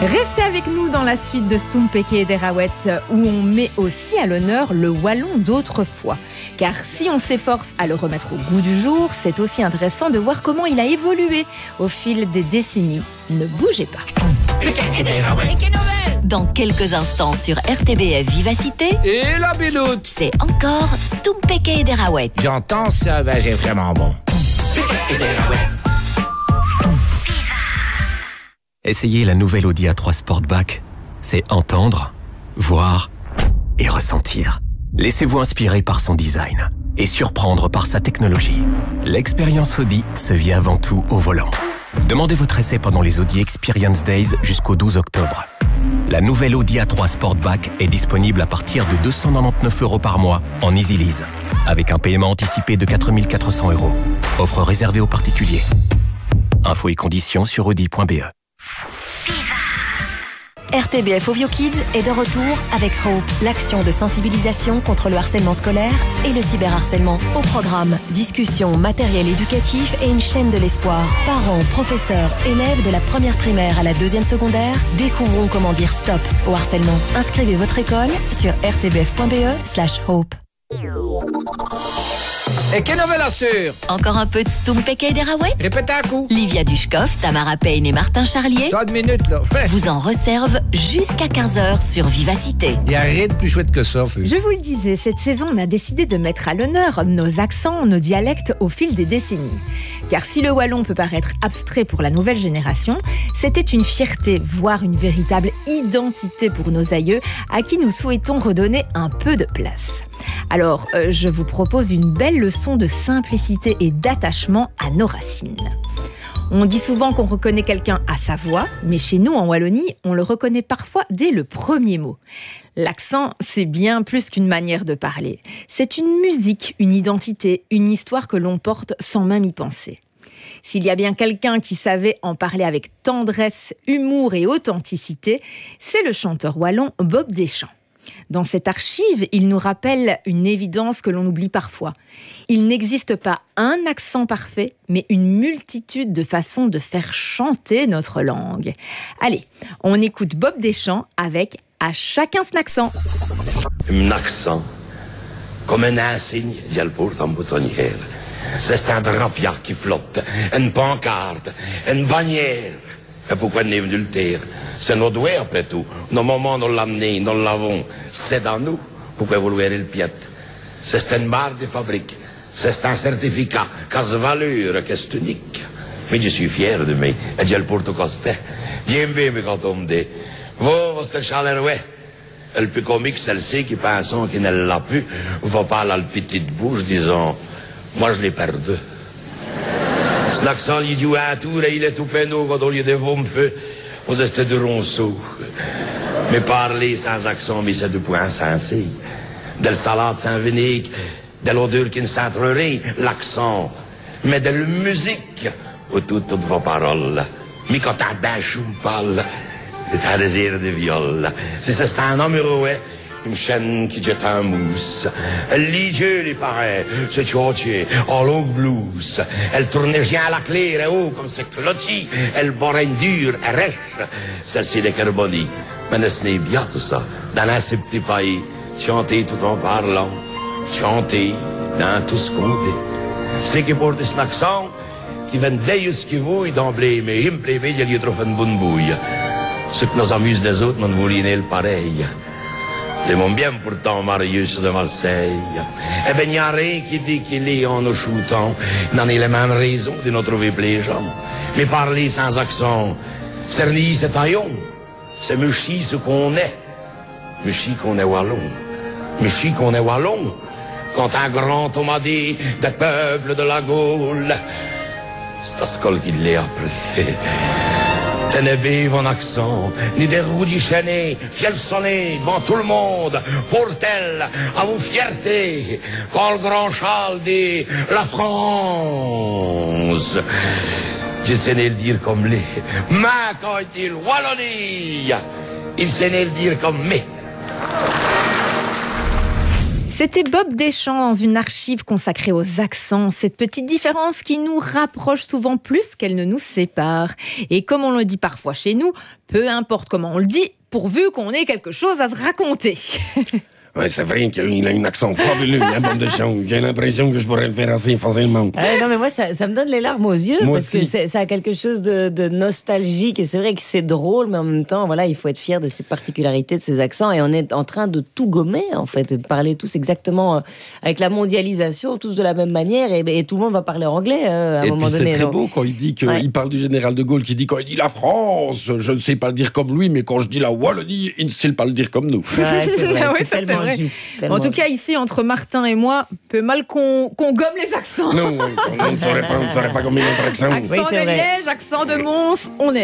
Restez avec nous dans la suite de Stumpeke et Derawet, où on met aussi à l'honneur le wallon d'autrefois. Car si on s'efforce à le remettre au goût du jour, c'est aussi intéressant de voir comment il a évolué au fil des décennies. Ne bougez pas. Dans quelques instants sur RTBF Vivacité. Et la béloute. C'est encore Stumpeke et Derawet. J'entends ça, ben j'ai vraiment bon. Essayez la nouvelle Audi A3 Sportback. C'est entendre, voir et ressentir. Laissez-vous inspirer par son design et surprendre par sa technologie. L'expérience Audi se vit avant tout au volant. Demandez votre essai pendant les Audi Experience Days jusqu'au 12 octobre. La nouvelle Audi A3 Sportback est disponible à partir de 299 € par mois en Easy Lease, avec un paiement anticipé de 4 400 €. Offre réservée aux particuliers. Infos et conditions sur audi.be. RTBF Ovio Kids est de retour avec Hope, l'action de sensibilisation contre le harcèlement scolaire et le cyberharcèlement. Au programme, discussion, matériel éducatif et une chaîne de l'espoir. Parents, professeurs, élèves de la première primaire à la deuxième secondaire découvrons comment dire stop au harcèlement. Inscrivez votre école sur rtbf.be/hope. Et quelle nouvelle Astur? Encore un peu de Stumpeke et Derawet. Répète un coup. Livia Dushkov, Tamara Payne et Martin Charlier 3 minutes, là. vous en réservent jusqu'à 15h sur Vivacité. Il n'y a rien de plus chouette que ça, Feu. Je vous le disais, cette saison, on a décidé de mettre à l'honneur nos accents, nos dialectes au fil des décennies. Car si le wallon peut paraître abstrait pour la nouvelle génération, c'était une fierté, voire une véritable identité pour nos aïeux, à qui nous souhaitons redonner un peu de place. Alors, je vous propose une belle leçon de simplicité et d'attachement à nos racines. On dit souvent qu'on reconnaît quelqu'un à sa voix, mais chez nous, en Wallonie, on le reconnaît parfois dès le premier mot. L'accent, c'est bien plus qu'une manière de parler. C'est une musique, une identité, une histoire que l'on porte sans même y penser. S'il y a bien quelqu'un qui savait en parler avec tendresse, humour et authenticité, c'est le chanteur wallon Bob Deschamps. Dans cette archive, il nous rappelle une évidence que l'on oublie parfois. Il n'existe pas un accent parfait, mais une multitude de façons de faire chanter notre langue. Allez, on écoute Bob Deschamps avec « À chacun son accent ». Un accent, comme un insigne, il y a le porte en boutonnière. C'est un drapiard qui flotte, une pancarte, une bannière. Et pourquoi n'est venu le taire? C'est nos doigts après tout. Nos moments, nous l'amener, nous l'avons. C'est dans nous. Pourquoi vous louez le pied? C'est une marque de fabrique. C'est un certificat. Casse valeur, qu'est-ce unique. Mais je suis fier de moi. Et j'ai le porte costé. J'aime bien quand on me dit. Vous, c'est le chalerouet. Le plus comique, celle-ci qui pense qu'il ne l'a plus. Va pas à la petite bouche, disons. Moi, je l'ai perdu. C'est l'accent, il dit à tour et il est tout penaud quand on lui dit vous me feu. Vous êtes de ronceau. Mais parler sans accent, mais c'est de point sensé. De la salade sans vinaigre, de l'odeur qui ne s'entrerait, l'accent. Mais de la musique, ou toutes vos paroles. Mais quand t'as bêche ou parle, c'est un désir de viol. C'est un homme heureux, une chaîne qui jette un mousse. Elle lit Dieu, il paraît, c'est tchotché, en longue blouse. Elle tournait bien à la clé, et haut, comme c'est clotti. Elle borait une dure, et rêche. Celle-ci des carbonis. Mais ce n'est bien tout ça. Dans un si petit pays, chanter tout en parlant. Chanter dans tout ce qu'on dit. C'est qui porte cet accent, qui vient d'ailleurs ce qui vaut, d'emblée, mais il me plaît, il y a trop une bonne bouille. Ce que nous amuse des autres, nous ne voulons le pareil. C'est mon bien pourtant, Marius de Marseille. Eh ben, il n'y a rien qui dit qu'il est en nous shootant. N'en est les mêmes raisons de nous trouver plaisant. Mais parler sans accent, cernis, c'est taillon. C'est muchi ce qu'on est. Muchi qu'on est wallon. Muchi qu'on est wallon. Quand un grand homme a dit des peuples de la Gaule, c'est à ce col qu'il l'a appris. Tenez mon accent, ni des roues déchaînées, fiel sonné devant tout le monde, pour-elle à vos fiertés, quand le grand Charles dit la France. Je sais le dire comme les, mais quand il dit Wallonie, il sait le dire comme mais. C'était Bob Deschamps dans une archive consacrée aux accents, cette petite différence qui nous rapproche souvent plus qu'elle ne nous sépare. Et comme on le dit parfois chez nous, peu importe comment on le dit, pourvu qu'on ait quelque chose à se raconter. Ouais, c'est vrai qu'il a un accent fabuleux, Bob Deschamps. J'ai l'impression que je pourrais le faire assez facilement. Non, mais moi, ça me donne les larmes aux yeux. Moi parce aussi. que ça a quelque chose de nostalgique. Et c'est vrai que c'est drôle, mais en même temps, voilà, il faut être fier de ses particularités, de ses accents. Et on est en train de tout gommer, en fait, et de parler tous exactement avec la mondialisation, tous de la même manière. Et tout le monde va parler anglais à un moment puis donné. c'est très beau quand il dit qu'il parle du général de Gaulle, qui dit quand il dit la France, je ne sais pas le dire comme lui, mais quand je dis la Wallonie, il ne sait pas le dire comme nous. Ouais, c'est vrai, Ouais, c'est ça, tellement c'est vrai. juste. En tout cas, ici, entre Martin et moi, peu mal qu'on gomme les accents. Non, on ne ferait pas gommer notre accent. Accent Oui, c'est de vrai. Liège, accent de Mons, on est